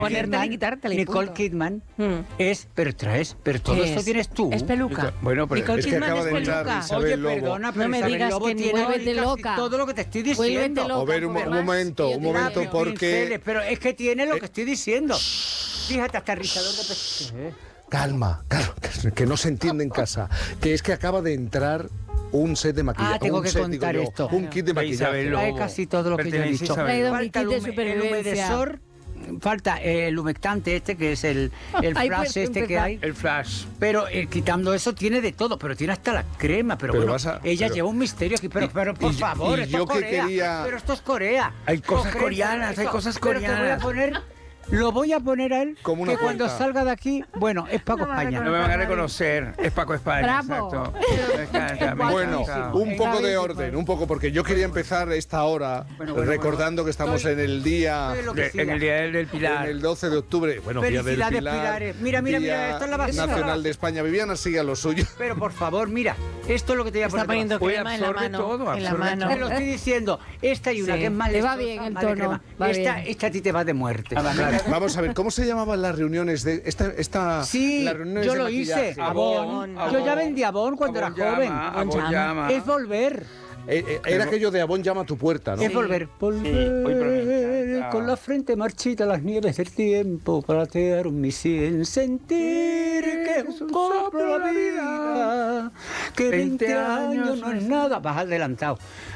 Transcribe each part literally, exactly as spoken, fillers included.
Ponértela y quitártela y Nicole punto. Kidman Mm. es, pero traes, pero todo ¿Qué esto es? tienes tú. Es peluca. Bueno, pero Nicole es que Kidman acaba es de entrar peluca. Isabel Oye, Lobo. perdona, pero No me Isabel digas Lobo que ni tiene vuélvete casi loca. todo lo que te estoy Vuélvete diciendo. loca. A ver, un, porque un además, momento, yo un te momento, digo- porque... Pinceles, pero es que tiene lo que estoy diciendo. Fíjate, hasta rizador de pe- Calma, claro, que no se entiende en casa. Que es que acaba de entrar un set de maquillaje. Ah, tengo un que set, contar digo yo, esto. Un kit de De Isabel maquillaje. Lobo. Trae casi todo lo que yo he Pertenece a dicho. Isabel Traído Lobo. mi Falta kit el, de hume- el supervivencia. humedesor, falta el humectante este, que es el, el Ahí flash puedes este que empezar. hay. El flash. Pero eh, quitando eso tiene de todo, pero tiene hasta la crema. Pero, Pero bueno, vas a- ella pero- lleva un misterio aquí, pero, y- pero por y- favor, y esto yo es que Corea. quería- Pero esto es Corea. Hay cosas Coge- coreanas, hay cosas Pero te voy a coreanas. poner, lo voy a poner a él, Como una que cuando puerta. salga de aquí, bueno, es Paco No me va a España. No me van a reconocer. Es Paco España. Bravo. Exacto. Me encanta, me Bueno, encanta. un poco de Bravísimo. orden, un poco, porque yo quería empezar esta hora Bueno, bueno, recordando bueno. que estamos Estoy- en el día... estoy lo que De- siga. en el día del, del Pilar. En el doce de octubre, bueno, Día del Felicidades, Pilar, Pilares. Mira, mira, mira, Día esto es la basura. Nacional de España. Viviana, siga lo suyo. Pero por favor, mira, esto es lo que te voy a Está poner. poniendo Hoy crema en la absorbe mano. todo, en la absorbe mano. Te lo estoy diciendo. Esta y una Sí. que es más Le va lechosa, bien el más de tono, crema. va esta, bien. esta a ti te va de muerte. Vamos a ver, ¿cómo se llamaban las reuniones de esta, esta Sí, las reuniones yo de lo maquillaje? hice. Abón, Abón. Yo ya vendí Abón cuando Abón era joven. llama, Abón Abón llama. llama. Es volver. Eh, eh, era aquello de Abón llama a tu puerta, ¿no? Es volver. Volver Oye, pero me encanta. con la frente marchita las nieves del tiempo platearon mi sien. Sentir que es un soplo la vida, que veinte años no es nada. Vas adelantado.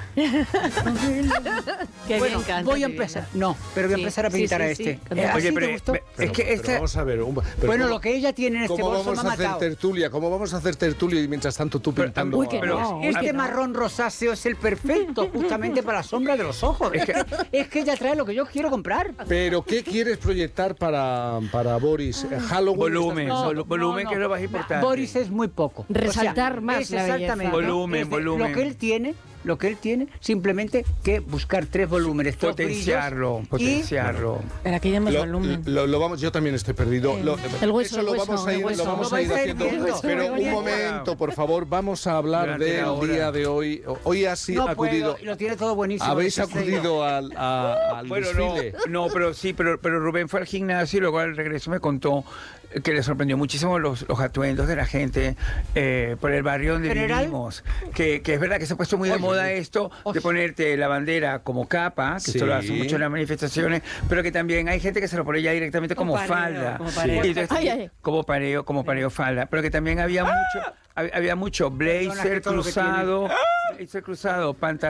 Qué Bueno, bien canta, voy a qué bien empezar. canta. No, pero voy a Sí, empezar a sí, pintar sí, a sí, este. canta. ¿Eh, ¿así Oye, te pero gustó? me- Pero- es que pero esta... vamos a ver. un- pero Bueno, ¿cómo- lo que ella tiene en este ¿Cómo bolso vamos me ha a hacer matado. tertulia? ¿Cómo vamos a hacer tertulia y mientras tanto tú Pero, pintando? uy, que a- pero- no. uy, Este que no. marrón rosáceo es el perfecto, justamente para la sombra de los ojos. Es que, es que ella trae lo que yo quiero comprar. Pero ¿qué quieres proyectar para, para Boris? Eh, Halloween. Volumen, estás No, pensando? volu- volumen, que es lo más importante. Boris es muy poco. Resaltar más es la belleza. exactamente. Volumen, es de- volumen. Lo que él tiene, lo que él tiene, simplemente que buscar tres volúmenes, tres Potenciarlo, brillos, y- potenciarlo. Pero aquí demos Lo, volumen. lo- lo vamos, yo también estoy perdido. Eh, Lo- el hueso, eso el lo hueso, vamos a el ir, hueso. lo vamos Lo a ir vais a ir haciendo. viendo. Pero Muy un bien. momento, por favor, vamos a hablar Durante del la hora. día de hoy. Hoy ha sido no acudido. puedo, y lo tiene todo buenísimo. Habéis ese sello. acudido al, a- al Bueno, no, desfile. no, pero sí, pero, pero Rubén fue al gimnasio y luego al regreso me contó que le sorprendió muchísimo los, los atuendos de la gente eh, por el barrio donde ¿General? vivimos. Que, que es verdad que se ha puesto muy de Oye, moda esto de oye. ponerte la bandera como capa, que Sí. esto lo hacen mucho en las manifestaciones, pero que también hay gente que se lo pone ya directamente como, Como pareo, falda. como pareo. Y entonces, Ay, ay. como pareo, como pareo falda. Pero que también había mucho, hab- había mucho Perdona, blazer que todo lo que cruzado, blazer cruzado,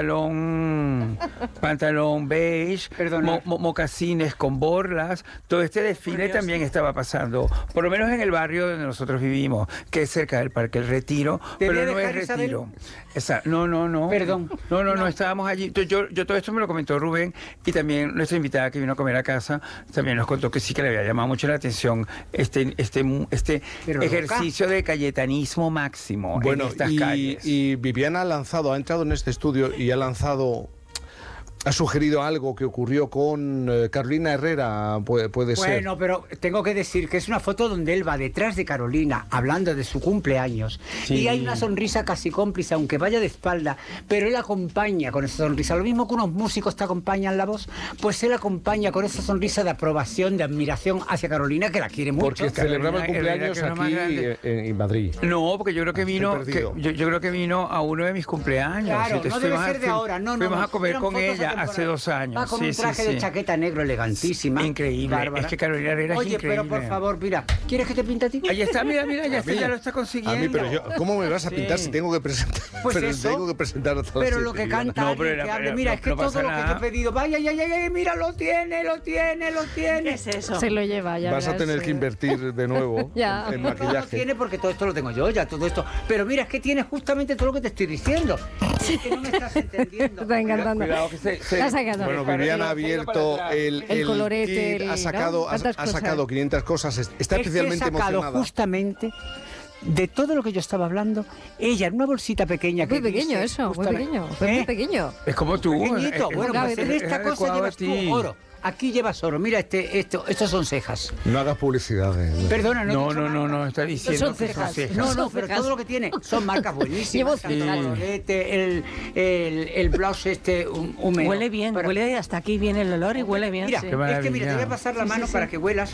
pantalón, pantalón beige, Perdona. mo- mo- mocasines con borlas. Todo este desfile también estaba pasando, por lo menos en el barrio donde nosotros vivimos, que es cerca del Parque El Retiro, ¿Te voy pero a no es dejar, Isabel? Retiro. Esa- no, no, no. Perdón. No, no, no, No. estábamos allí. Entonces, Yo, yo todo esto me lo comentó Rubén y también nuestra invitada que vino a comer a casa también nos contó que sí que le había llamado mucho la atención este, este, este Pero loca. ejercicio de cayetanismo máximo Bueno, en estas y, calles. y Viviana ha lanzado, ha entrado en este estudio y ha lanzado, ha sugerido algo que ocurrió con eh, Carolina Herrera, puede, puede ser. Bueno, pero tengo que decir que es una foto donde él va detrás de Carolina hablando de su cumpleaños Sí. y hay una sonrisa casi cómplice, aunque vaya de espalda, pero él acompaña con esa sonrisa. Lo mismo que unos músicos te acompañan la voz, pues él acompaña con esa sonrisa de aprobación, de admiración hacia Carolina, que la quiere mucho. Porque celebraba el Carolina Herrera, cumpleaños que es lo más aquí grande. en, en Madrid. No, porque yo creo que Estoy vino, perdido. que- yo, yo creo que vino a uno de mis cumpleaños. Claro, Entonces no debe fuimos a- ser de ahora, no, no. Fuimos no. a comer Eran con fotos ella hace atemporales. dos años. Va con Sí, un sí, traje sí. de chaqueta negro elegantísima. Increíble. Bárbara. Es que Carolina Herrera es Oye, increíble. pero por favor, mira, ¿quieres que te pinte a ti? Ahí está, mira, mira, ya, A está, mí- ya lo está consiguiendo. A mí, pero yo, ¿cómo me vas a Sí. pintar si tengo que presentar? Pues pero eso. tengo que presentar a todas Pero las lo que siete, Viviana. canta No, alguien pero que era- hable, pero mira, no- es que no todo pasa lo que nada. te he pedido, vaya, ya, ya, ya, mira, lo tiene, lo tiene, lo tiene. ¿Qué es eso? Se lo lleva, ya Vas a verás, tener que eh. invertir de nuevo Ya. en, en No, no, no maquillaje. tiene porque todo esto lo tengo yo ya, todo esto. Pero mira, es que tiene justamente todo lo que te estoy diciendo. Es que no me estás entendiendo. Te está encantando. Cuidado que se, se- La has sacado. Bueno, Para- Viviana ha se ha ido para abierto atrás. el, El colorete, kit, el- ha sacado, ¿no? ha, Tantas ha cosas. sacado quinientas cosas, está Es que he especialmente sacado emocionada. justamente de todo lo que yo estaba hablando, ella en una bolsita pequeña que Muy pequeño dice eso, muy justamente- pequeño. Fue ¿Eh? muy pequeño. Es como tú. Pequeñito, es- bueno, es- pues en es esta cosa adecuado a llevas tú ti. oro. aquí llevas oro. Mira, este, esto, estos son cejas. No hagas publicidad. de- Perdona, no. he No, dicho no, no, marca. no, está diciendo son que cejas. cejas. No, no, Son pero cejas. todo lo que tiene son marcas buenísimas. Llevo tanto cejas. el colorete, el, el, el blouse este hú- húmedo. Huele bien, Para- huele hasta aquí viene el olor y huele bien. Mira, sí. Qué es que mira, te voy a maravilla. pasar la Sí, mano sí, para sí. que huelas.